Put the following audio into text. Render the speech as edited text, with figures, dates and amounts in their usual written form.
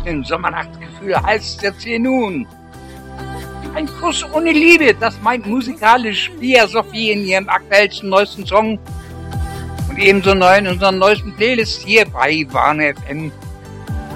Im Sommernachtsgefühl heißt es jetzt hier nun. Ein Kuss ohne Liebe, das meint musikalisch Pia Sophie in ihrem aktuellsten neuesten Song und ebenso neu in unseren neuesten Playlist hier bei Warne FM.